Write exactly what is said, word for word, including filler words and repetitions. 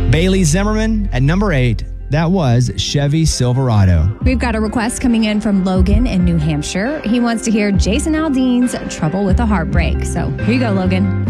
Bailey Zimmerman at number eight. That was Chevy Silverado. We've got a request coming in from Logan in New Hampshire. He wants to hear Jason Aldean's Trouble with a Heartbreak. So here you go, Logan.